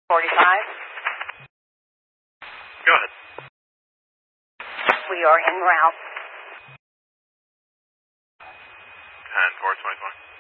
45. Go ahead. We are en route. 10-4, 2020.